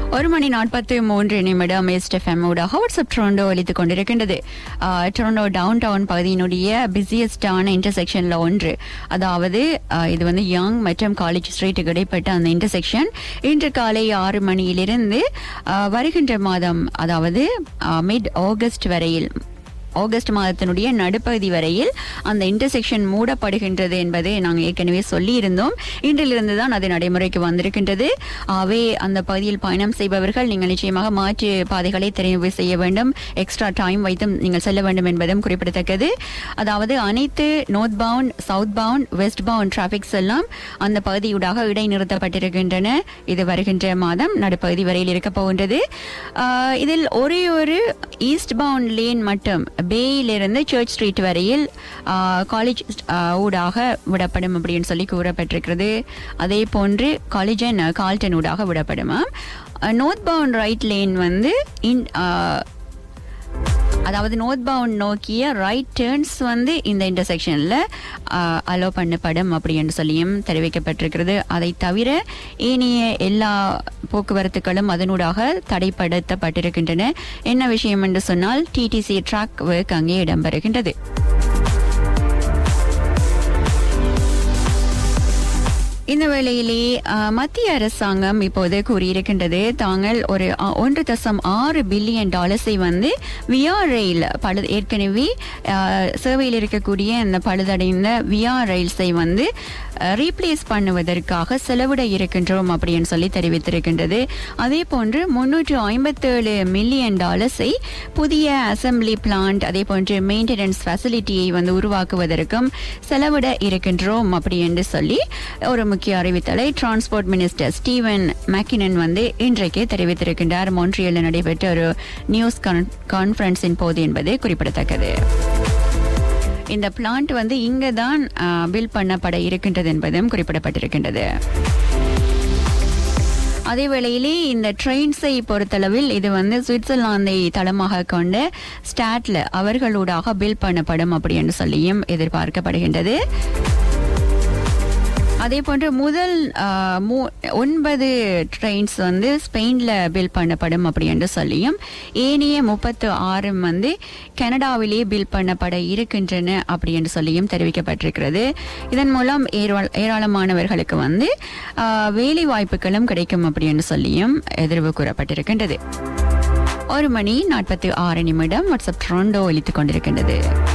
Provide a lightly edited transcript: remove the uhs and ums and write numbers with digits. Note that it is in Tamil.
1:43 SFM ஊடாக வாட்ஸ்அப் டொரண்டோ ஒலித்துக் கொண்டிருக்கின்றது. டொரண்டோ டவுன் டவுன் பகுதியினுடைய பிஸியஸ்டான இன்டர்செக்ஷன்ல ஒன்று. அதாவது இது வந்து யங் மற்றும் காலேஜ் ஸ்ட்ரீட்டுக்கு இடைப்பட்ட அந்த இன்டர்செக்ஷன் இன்று காலை 6 மணியிலிருந்து வருகின்ற மாதம், அதாவது மிட் ஆகஸ்ட் வரையில், ஆகஸ்ட் மாதத்தினுடைய நடுப்பகுதி வரையில் அந்த இன்டர்செக்ஷன் மூடப்படுகின்றது என்பதை நாங்கள் ஏற்கனவே சொல்லியிருந்தோம். இன்றிலிருந்து தான் அது நடைமுறைக்கு வந்திருக்கின்றது. ஆகவே அந்த பகுதியில் பயணம் செய்பவர்கள் நீங்கள் நிச்சயமாக மாற்று பாதைகளை தெரிவு செய்ய வேண்டும். எக்ஸ்ட்ரா டைம் வைத்து நீங்கள் செல்ல வேண்டும் என்பதும் குறிப்பிடத்தக்கது. அதாவது அனைத்து north bound, south bound, west bound traffics எல்லாம் அந்த பகுதியூடாக இடைநிறுத்தப்பட்டிருக்கின்றன. இது வருகின்ற மாதம் நடுப்பகுதி வரையில் இருக்க போகின்றது. இதில் ஒரே ஒரு ஈஸ்ட் பவுண்ட் லேன் மட்டும் பேயிலிருந்து சர்ச் ஸ்ட்ரீட் வரையில் காலேஜ் ஊடாக விடப்படும் அப்படின்னு சொல்லி கூறப்பட்டிருக்கிறது. அதே போன்று காலேஜ் அண்ட் கால்டன் ஊடாக விடப்படுமா. நார்த் பவுண்ட் ரைட் லேன் வந்து அதாவது நார்த் பவுண்ட் நோக்கிய ரைட் டேர்ன்ஸ் வந்து இந்த இன்டர்செக்ஷன்ல அலோ பண்ணப்படும் அப்படின்னு சொல்லியும் தெரிவிக்கப்பட்டிருக்கிறது. அதை தவிர ஏனைய எல்லா போக்குவரத்துகளும் அதனூடாக தடைப்படுத்தப்பட்டிருக்கின்றன. என்ன விஷயம் என்று சொன்னால், டிடிசி ட்ராக் ஒர்க் அங்கே இடம்பெறுகின்றது. இந்த வேளையிலே மத்திய அரசாங்கம் இப்போது கூறியிருக்கின்றது, தாங்கள் ஒரு $1.6 பில்லியன் வந்து விஆர் ரயில் ஏற்கனவே சேவையில் இருக்கக்கூடிய இந்த பழுதடைந்த விஆர் ரயில்ஸை வந்து ரீப்ளேஸ் பண்ணுவதற்காக செலவிட இருக்கின்றோம் அப்படின்னு சொல்லி தெரிவித்திருக்கின்றது. அதே போன்று $357 மில்லியன் புதிய அசம்பிளி பிளான்ட், அதே போன்று மெயின்டெனன்ஸ் ஃபெசிலிட்டியை வந்து உருவாக்குவதற்கும் செலவிட இருக்கின்றோம் அப்படி என்று சொல்லி ஒரு முக்கிய அறிவித்தலை டிரான்ஸ்போர்ட் மினிஸ்டர் ஸ்டீவன் மேக்கினன் வந்து இன்றைக்கு தெரிவித்திருக்கின்றார். மொன்ட்ரியலில் நடைபெற்ற ஒரு நியூஸ் கான்ஃபரன்ஸின் போது என்பது குறிப்பிடத்தக்கது. இந்த பிளான்ட் வந்து இங்கதான் பில் பண்ணப்பட இருக்கின்றது என்பதும் குறிப்பிடப்பட்டிருக்கின்றது. அதே வேளையிலே இந்த ட்ரெயின்ஸை பொறுத்தளவில் இது வந்து சுவிட்சர்லாந்தை தளமாக கொண்ட ஸ்டாட்ல அவர்களூடாக பில் பண்ணப்படும் அப்படி என்று சொல்லியும் எதிர்பார்க்கப்படுகின்றது. அதே போன்று முதல் 9 ட்ரெயின்ஸ் வந்து ஸ்பெயின்ல பில் பண்ணப்படும் அப்படி என்று சொல்லியும், ஏனைய 36 வந்து கனடாவிலே பில் பண்ணப்பட இருக்கின்றன அப்படி என்று சொல்லியும் தெரிவிக்கப்பட்டிருக்கிறது. இதன் மூலம் ஏராளமானவர்களுக்கு வந்து வேலை வாய்ப்புகளும் கிடைக்கும் அப்படி என்று சொல்லியும் எதிர்வு கூறப்பட்டிருக்கின்றது. 1:46 வாட்ஸ்அப் டொரண்டோ ஒலித்துக் கொண்டிருக்கின்றது.